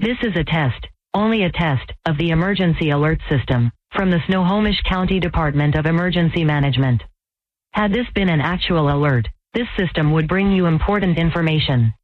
This is a test, only a test, of the emergency alert system from the Snohomish County Department of Emergency Management. Had this been an actual alert, this system would bring you important information.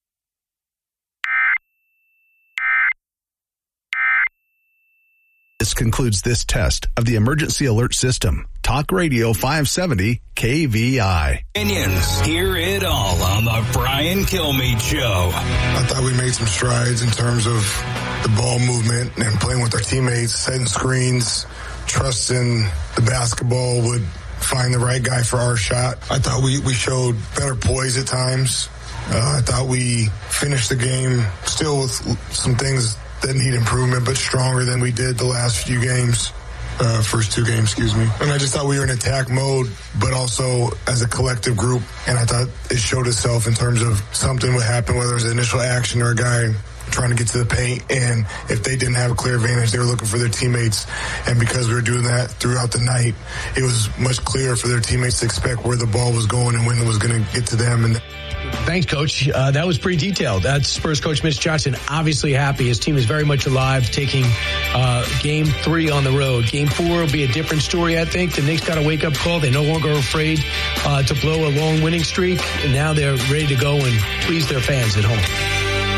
This concludes this test of the emergency alert system. Talk Radio 570 KVI. Opinions. Hear it all on the Brian Kilmeade Show. I thought we made some strides in terms of the ball movement and playing with our teammates, setting screens, trusting the basketball would find the right guy for our shot. I thought we showed better poise at times. I thought we finished the game still with some things that need improvement, but stronger than we did the last few games, first two games, And I just thought we were in attack mode, but also as a collective group. And I thought it showed itself in terms of something would happen, whether it was an initial action or a guy trying to get to the paint. And if they didn't have a clear advantage, they were looking for their teammates. And because we were doing that throughout the night, it was much clearer for their teammates to expect where the ball was going and when it was going to get to them. And thanks, Coach. That was pretty detailed. That's Spurs coach Mitch Johnson, obviously happy. His team is very much alive, taking Game 3 on the road. Game 4 will be a different story, I think. The Knicks got a wake-up call. They're no longer afraid to blow a long winning streak, and now they're ready to go and please their fans at home.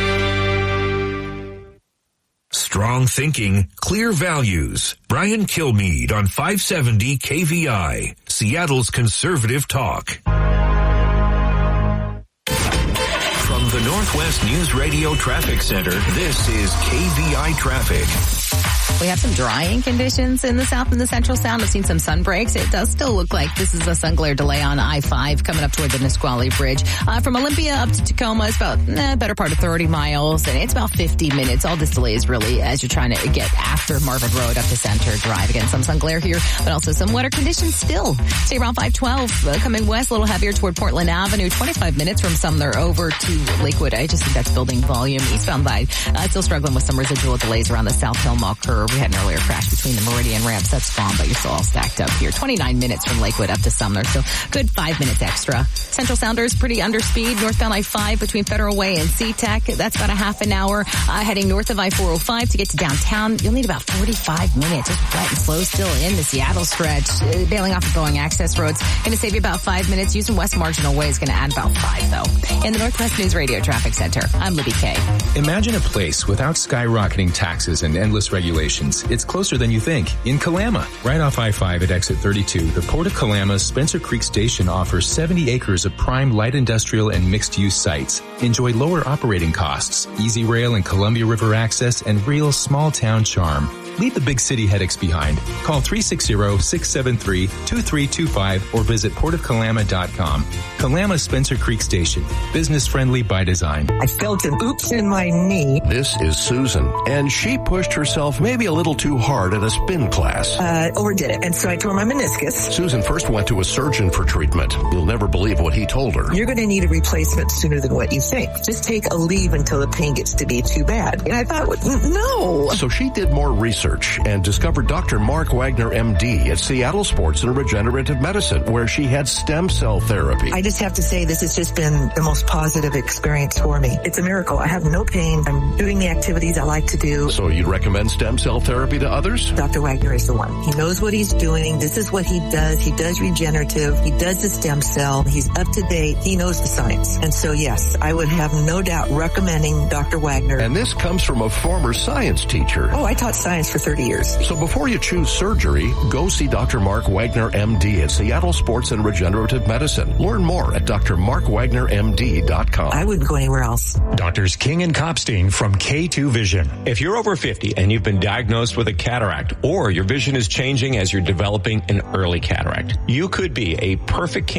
Strong thinking, clear values. Brian Kilmeade on 570 KVI, Seattle's conservative talk. From the Northwest News Radio Traffic Center, this is KVI Traffic. We have some drying conditions in the south and the central sound. I've seen some sun breaks. It does still look like this is a sun glare delay on I-5 coming up toward the Nisqually Bridge. From Olympia up to Tacoma, it's about better part of 30 miles, and it's about 50 minutes. All this delay is really as you're trying to get after Marvin Road up to Center Drive. Again, some sun glare here, but also some wetter conditions still. Stay around 512, coming west, a little heavier toward Portland Avenue, 25 minutes from Sumner over to Lakewood. I just think that's building volume. Eastbound by still struggling with some residual delays around the South Hill Mall curve. We had an earlier crash between the Meridian ramps. That's gone, but you're still all stacked up here. 29 minutes from Lakewood up to Sumner, so good 5 minutes extra. Central Sounders pretty under speed. Northbound I-5 between Federal Way and SeaTac. That's about a half an hour. Heading north of I-405 to get to downtown, you'll need about 45 minutes. It's wet and slow still in the Seattle stretch. Bailing off of going access roads. Going to save you about 5 minutes. Using West Marginal Way is going to add about 5, though. In the Northwest News Radio Traffic Center, I'm Libby Kay. Imagine a place without skyrocketing taxes and endless regulations. It's closer than you think. In Kalama, right off I-5 at exit 32, the Port of Kalama's Spencer Creek Station offers 70 acres of prime light industrial and mixed-use sites. Enjoy lower operating costs, easy rail and Columbia River access, and real small-town charm. Leave the big city headaches behind. Call 360-673-2325 or visit portofkalama.com. Kalama Spencer Creek Station. Business friendly by design. I felt an oops in my knee. This is Susan, and she pushed herself maybe a little too hard at a spin class. Overdid it, and so I tore my meniscus. Susan first went to a surgeon for treatment. You'll never believe what he told her. You're going to need a replacement sooner than what you think. Just take a leave until the pain gets to be too bad. And I thought, no. So she did more research and discovered Dr. Mark Wagner, MD, at Seattle Sports and Regenerative Medicine, where she had stem cell therapy. I just have to say this has just been the most positive experience for me. It's a miracle. I have no pain. I'm doing the activities I like to do. So you'd recommend stem cell therapy to others? Dr. Wagner is the one. He knows what he's doing. This is what he does. He does regenerative. He does the stem cell. He's up to date. He knows the science. And so, yes, I would have no doubt recommending Dr. Wagner. And this comes from a former science teacher. Oh, I taught science for 30 years. So before you choose surgery, go see Dr. Mark Wagner, MD at Seattle Sports and Regenerative Medicine. Learn more at drmarkwagnermd.com. I wouldn't go anywhere else. Doctors King and Kopstein from K2 Vision. If you're over 50 and you've been diagnosed with a cataract, or your vision is changing as you're developing an early cataract, you could be a perfect candidate